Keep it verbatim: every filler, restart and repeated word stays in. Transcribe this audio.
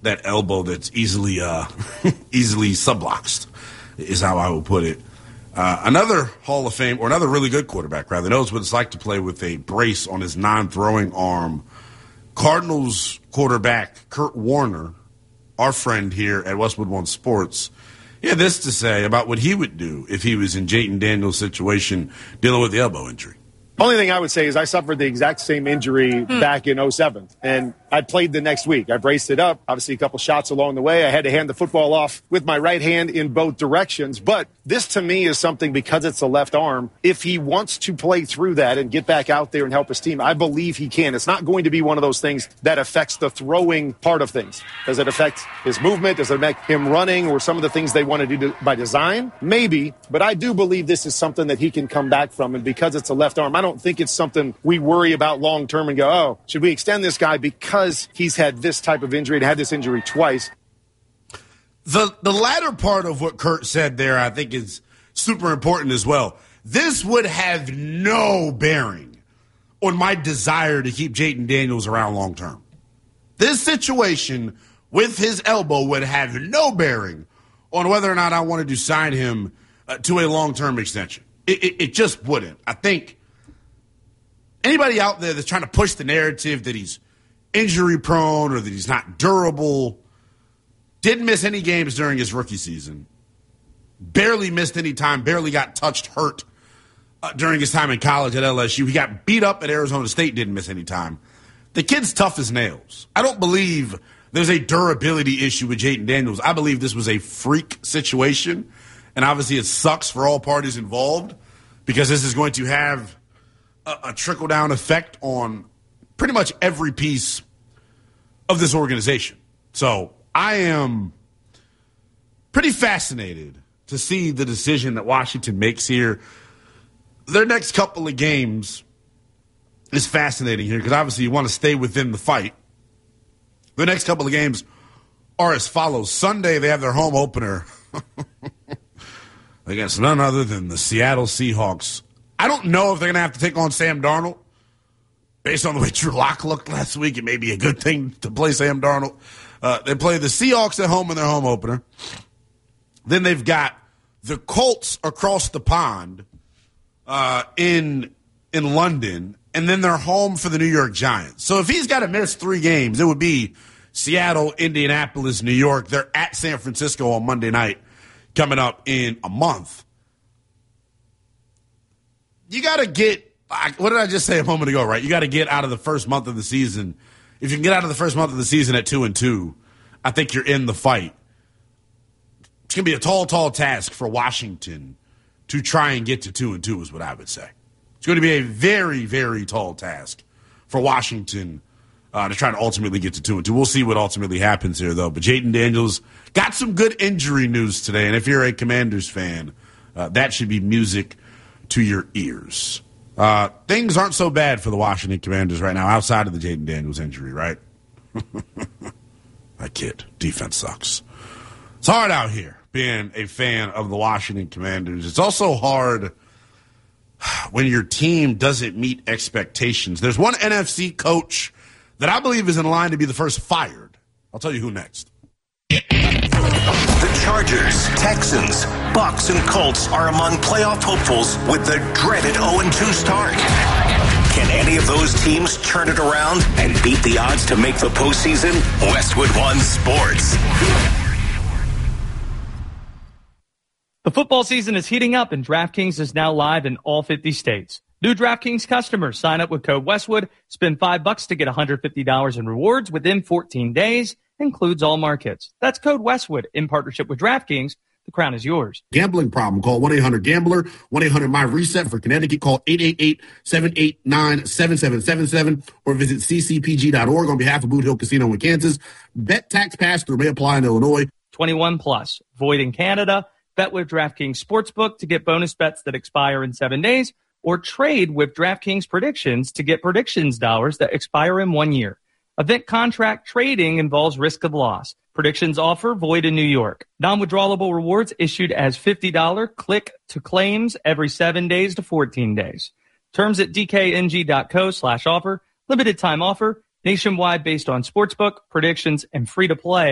that elbow that's easily uh, easily subluxed, is how I would put it. Uh, another Hall of Fame, or another really good quarterback, rather, knows what it's like to play with a brace on his non-throwing arm. Cardinals quarterback Kurt Warner, our friend here at Westwood One Sports, he had this to say about what he would do if he was in Jayden Daniels' situation dealing with the elbow injury. Only thing I would say is I suffered the exact same injury back in oh seven, and I played the next week. I braced it up, obviously a couple shots along the way. I had to hand the football off with my right hand in both directions. But this, to me, is something, because it's the left arm, if he wants to play through that and get back out there and help his team, I believe he can. It's not going to be one of those things that affects the throwing part of things. Does it affect his movement? Does it make him running, or some of the things they want to do by design? Maybe. But I do believe this is something that he can come back from. And because it's a left arm, I don't think it's something we worry about long term and go, oh, should we extend this guy because he's had this type of injury and had this injury twice? The the latter part of what Kurt said there, I think, is super important as well. This would have no bearing on my desire to keep Jayden Daniels around long term. This situation with his elbow would have no bearing on whether or not I wanted to sign him uh, to a long term extension. It, it, it just wouldn't. I think anybody out there that's trying to push the narrative that he's injury prone or that he's not durable, didn't miss any games during his rookie season, barely missed any time, barely got touched hurt uh, during his time in college at L S U. He got beat up at Arizona State, didn't miss any time. The kid's tough as nails. I don't believe there's a durability issue with Jayden Daniels. I believe this was a freak situation, and obviously it sucks for all parties involved because this is going to have a, a trickle-down effect on pretty much every piece of this organization. So I am pretty fascinated to see the decision that Washington makes here. Their next couple of games is fascinating here because obviously you want to stay within the fight. The next couple of games are as follows. Sunday, they have their home opener against none other than the Seattle Seahawks. I don't know if they're going to have to take on Sam Darnold. Based on the way Drew Lock looked last week, it may be a good thing to play Sam Darnold. Uh, they play the Seahawks at home in their home opener. Then they've got the Colts across the pond uh, in in London, and then they're home for the New York Giants. So if he's got to miss three games, it would be Seattle, Indianapolis, New York. They're at San Francisco on Monday night coming up in a month. You got to get What did I just say a moment ago, right? You got to get out of the first month of the season. If you can get out of the first month of the season at two and two, I think you're in the fight. It's going to be a tall, tall task for Washington to try and get to two and two is what I would say. It's going to be a very, very tall task for Washington uh, to try to ultimately get to two and two. We'll see what ultimately happens here, though. But Jayden Daniels got some good injury news today, and if you're a Commanders fan, uh, that should be music to your ears. Uh, things aren't so bad for the Washington Commanders right now outside of the Jayden Daniels injury, right? That kid, defense sucks. It's hard out here being a fan of the Washington Commanders. It's also hard when your team doesn't meet expectations. There's one N F C coach that I believe is in line to be the first fired. I'll tell you who next. The Chargers, Texans, Bucks, and Colts are among playoff hopefuls with the dreaded oh and two start. Can any of those teams turn it around and beat the odds to make the postseason? Westwood One Sports. The football season is heating up, and DraftKings is now live in all fifty states. New DraftKings customers sign up with code Westwood, spend five bucks to get one hundred fifty dollars in rewards within fourteen days. Includes all markets. That's code Westwood in partnership with DraftKings. The crown is yours. Gambling problem? Call one eight hundred gambler, one eight hundred my reset. For Connecticut, call eight eight eight, seven eight nine, seven seven seven seven or visit c c p g dot org on behalf of Boot Hill Casino in Kansas. Bet tax pass-through may apply in Illinois. twenty-one plus. Void in Canada. Bet with DraftKings Sportsbook to get bonus bets that expire in seven days, or trade with DraftKings Predictions to get predictions dollars that expire in one year. Event contract trading involves risk of loss. Predictions offer void in New York. Non-withdrawable rewards issued as fifty dollars click to claims every seven days to fourteen days. Terms at dkng.co slash offer. Limited time offer. Nationwide based on sportsbook, predictions, and free to play.